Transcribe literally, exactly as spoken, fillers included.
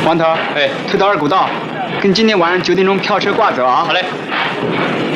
王涛， 哎， 退到二古道，跟今天晚上九点钟票车挂走啊。 好嘞。